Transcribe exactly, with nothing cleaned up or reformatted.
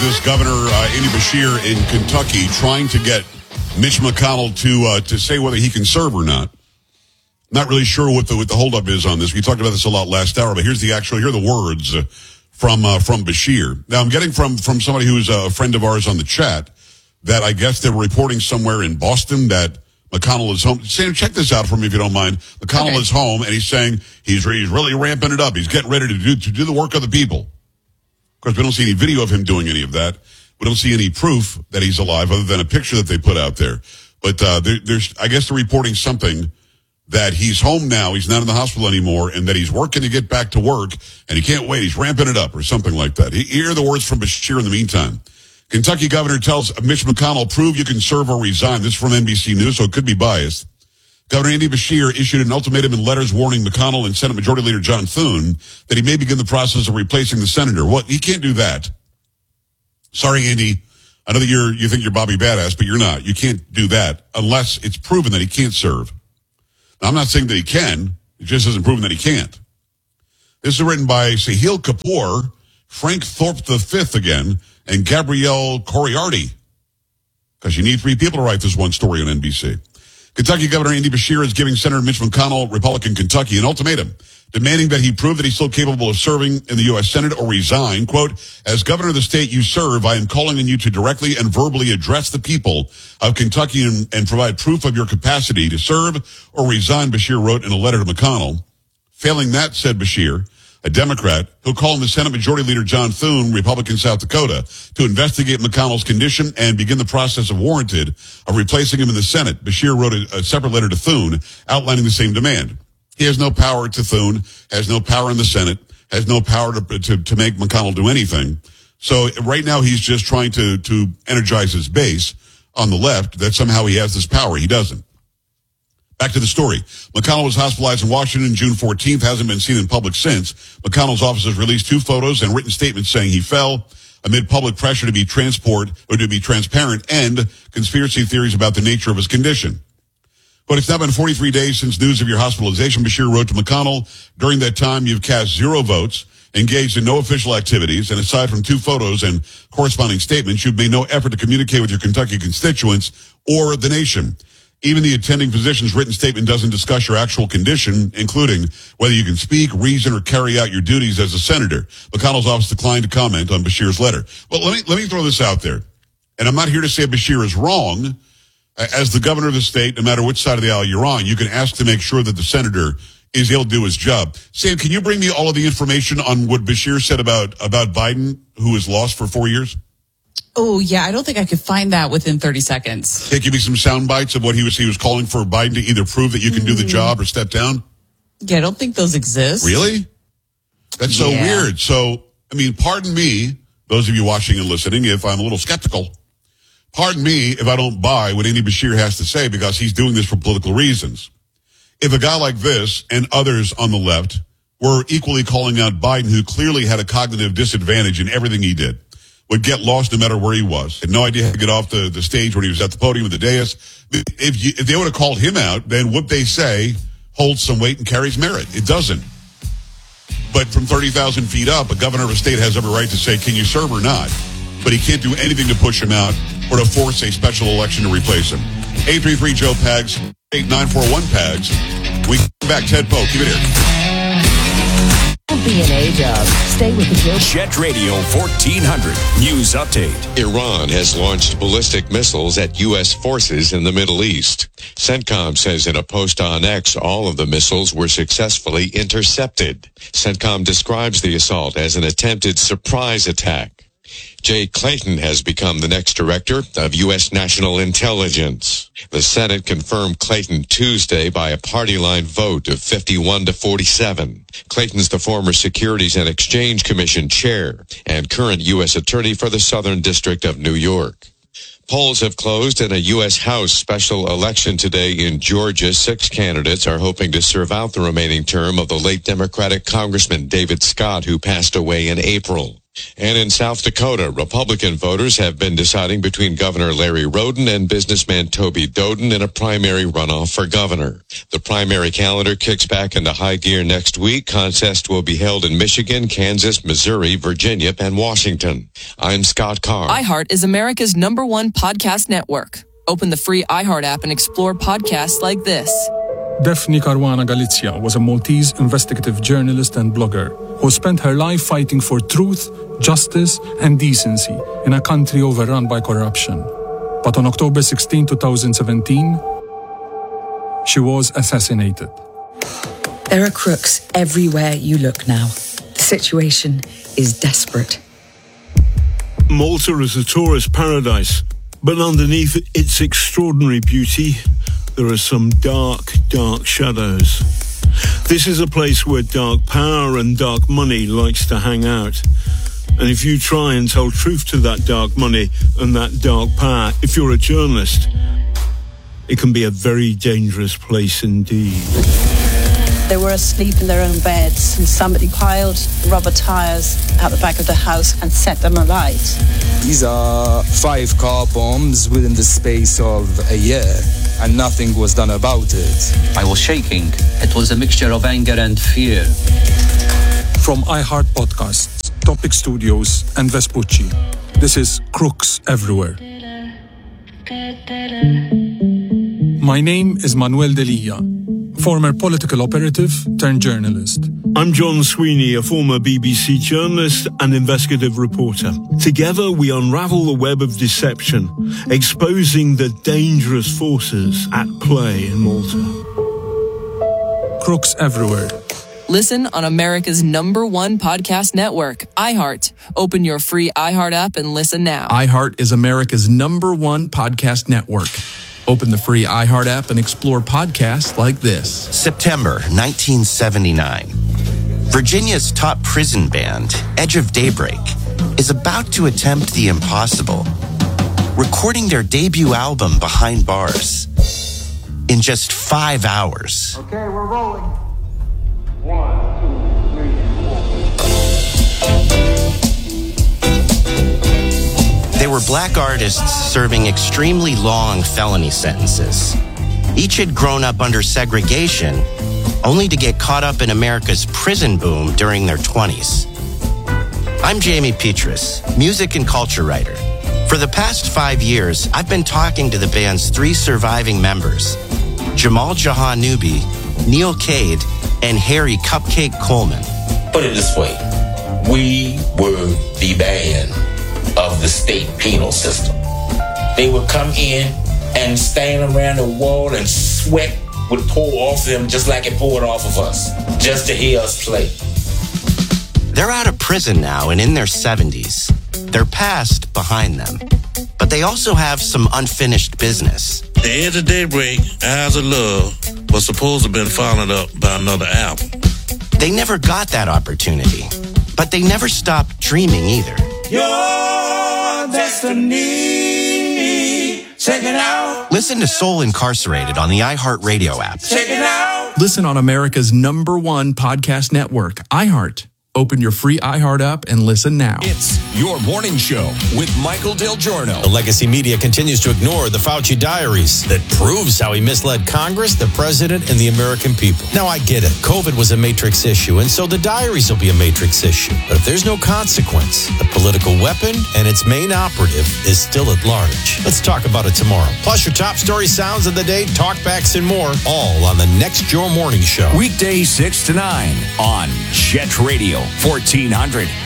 this governor, uh, Andy Beshear in Kentucky, trying to get Mitch McConnell to uh, to say whether he can serve or not. Not really sure what the what the holdup is on this. We talked about this a lot last hour, but here's the actual, here are the words uh, from uh, from Beshear. Now, I'm getting from, from somebody who's a friend of ours on the chat that I guess they're reporting somewhere in Boston that McConnell is home. Sam, check this out for me if you don't mind. McConnell okay. is home, and he's saying he's, he's really ramping it up. He's getting ready to do to do the work of the people. Of course, we don't see any video of him doing any of that. We don't see any proof that he's alive other than a picture that they put out there. But uh, there, there's, I guess they're reporting something that he's home now, he's not in the hospital anymore, and that he's working to get back to work, and he can't wait. He's ramping it up or something like that. Here are the words from Beshear in the meantime. Kentucky governor tells Mitch McConnell, prove you can serve or resign. This is from N B C News, so it could be biased. Governor Andy Beshear issued an ultimatum in letters warning McConnell and Senate Majority Leader John Thune that he may begin the process of replacing the senator. Well, he can't do that. Sorry, Andy. I know that you're, you think you're Bobby Badass, but you're not. You can't do that unless it's proven that he can't serve. Now, I'm not saying that he can. It just isn't proven that he can't. This is written by Sahil Kapoor, Frank Thorpe the Fifth again, and Gabrielle Coriarty. Because you need three people to write this one story on N B C. Kentucky Governor Andy Beshear is giving Senator Mitch McConnell, Republican Kentucky, an ultimatum, demanding that he prove that he's still capable of serving in the U S Senate or resign. Quote, as governor of the state you serve, I am calling on you to directly and verbally address the people of Kentucky and, and provide proof of your capacity to serve or resign, Beshear wrote in a letter to McConnell. Failing that, said Beshear, a Democrat, who called on the Senate Majority Leader John Thune, Republican South Dakota, to investigate McConnell's condition and begin the process of warranted of replacing him in the Senate. Beshear wrote a, a separate letter to Thune outlining the same demand. He has no power to Thune, has no power in the Senate, has no power to, to, to make McConnell do anything. So right now he's just trying to, to energize his base on the left that somehow he has this power. He doesn't. Back to the story. McConnell was hospitalized in Washington June fourteenth, hasn't been seen in public since. McConnell's office has released two photos and written statements saying he fell amid public pressure to be transport or to be transparent and conspiracy theories about the nature of his condition. But it's now been forty-three days since news of your hospitalization, Beshear wrote to McConnell. During that time, you've cast zero votes, engaged in no official activities, and aside from two photos and corresponding statements, you've made no effort to communicate with your Kentucky constituents or the nation. Even the attending physician's written statement doesn't discuss your actual condition, including whether you can speak, reason, or carry out your duties as a senator. McConnell's office declined to comment on Beshear's letter. But let me, let me throw this out there. And I'm not here to say Beshear is wrong. As the governor of the state, no matter which side of the aisle you're on, you can ask to make sure that the senator is able to do his job. Sam, can you bring me all of the information on what Beshear said about, about Biden, who was lost for four years? Oh, yeah, I don't think I could find that within thirty seconds. Can you give me some sound bites of what he was he was calling for Biden to either prove that you can mm. do the job or step down? Yeah, I don't think those exist. Really? That's so yeah. weird. So, I mean, pardon me, those of you watching and listening, if I'm a little skeptical. Pardon me if I don't buy what Andy Beshear has to say because he's doing this for political reasons. If a guy like this and others on the left were equally calling out Biden, who clearly had a cognitive disadvantage in everything he did, would get lost no matter where he was. Had no idea how to get off the, the stage when he was at the podium at the dais. If, you, if they would have called him out, then what they say holds some weight and carries merit. It doesn't. But from thirty thousand feet up, a governor of a state has every right to say, can you serve or not? But he can't do anything to push him out or to force a special election to replace him. eight three three Joe Pags, eight nine four one Pags. We come back, Ted Poe. Keep it here. Don't be an A-dub. Stay with the Joe. Jet Radio fourteen hundred. News update. Iran has launched ballistic missiles at U S forces in the Middle East. CENTCOM says in a post on X, all of the missiles were successfully intercepted. CENTCOM describes the assault as an attempted surprise attack. Jay Clayton has become the next director of U S National Intelligence. The Senate confirmed Clayton Tuesday by a party-line vote of fifty-one to forty-seven. Clayton's the former Securities and Exchange Commission chair and current U S attorney for the Southern District of New York. Polls have closed in a U S House special election today in Georgia. Six candidates are hoping to serve out the remaining term of the late Democratic Congressman David Scott, who passed away in April. And in South Dakota, Republican voters have been deciding between Governor Larry Roden and businessman Toby Doden in a primary runoff for governor. The primary calendar kicks back into high gear next week. Contests will be held in Michigan, Kansas, Missouri, Virginia, and Washington. I'm Scott Carr. iHeart is America's number one podcast network. Open the free iHeart app and explore podcasts like this. Daphne Caruana Galizia was a Maltese investigative journalist and blogger who spent her life fighting for truth, justice, and decency in a country overrun by corruption. But on October sixteenth, twenty seventeen, she was assassinated. There are crooks everywhere you look now. The situation is desperate. Malta is a tourist paradise, but underneath its extraordinary beauty, there are some dark, dark shadows. This is a place where dark power and dark money likes to hang out. And if you try and tell truth to that dark money and that dark power, if you're a journalist, it can be a very dangerous place indeed. They were asleep in their own beds, and somebody piled rubber tires out the back of the house and set them alight. These are five car bombs within the space of a year, and nothing was done about it. I was shaking. It was a mixture of anger and fear. From iHeart Podcasts, Topic Studios, and Vespucci, this is Crooks Everywhere. My name is Manuel Delia, former political operative turned journalist. I'm John Sweeney, a former B B C journalist and investigative reporter. Together we unravel the web of deception, exposing the dangerous forces at play in Malta. Crooks Everywhere. Listen on America's number one podcast network, iHeart. Open your free iHeart app and listen now. iHeart is America's number one podcast network. Open the free iHeart app and explore podcasts like this. September nineteen seventy-nine. Virginia's top prison band, Edge of Daybreak, is about to attempt the impossible, recording their debut album Behind Bars in just five hours. Okay, we're rolling. One, two, three, four. They were black artists serving extremely long felony sentences. Each had grown up under segregation, only to get caught up in America's prison boom during their twenties. I'm Jamie Petrus, music and culture writer. For the past five years, I've been talking to the band's three surviving members, Jamal Jahanoubi, Neil Cade, and Harry Cupcake Coleman. Put it this way, we were the band of the state penal system. They would come in and stand around the wall and sweat would pour off them just like it poured off of us, just to hear us play. They're out of prison now and in their seventies. Their past behind them. But they also have some unfinished business. The Edge of Daybreak, Eyes of Love, was supposed to have been followed up by another album. They never got that opportunity, but they never stopped dreaming either. Your destiny, check it out. Listen to Soul Incarcerated on the iHeartRadio app. Check it out. Listen on America's number one podcast network, iHeart. Open your free iHeart app and listen now. It's Your Morning Show with Michael Del Giorno. The legacy media continues to ignore the Fauci diaries that proves how he misled Congress, the president, and the American people. Now, I get it. COVID was a matrix issue, and so the diaries will be a matrix issue. But if there's no consequence, the political weapon and its main operative is still at large. Let's talk about it tomorrow. Plus, your top story sounds of the day, talkbacks, and more, all on the next Your Morning Show. Weekdays six to nine on Jet Radio fourteen hundred.